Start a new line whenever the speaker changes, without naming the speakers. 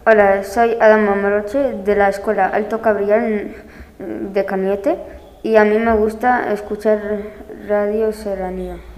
Hola, soy Adama Moroche de la Escuela Alto Cabriel de Cañete y a mí me gusta escuchar Radio Serranía.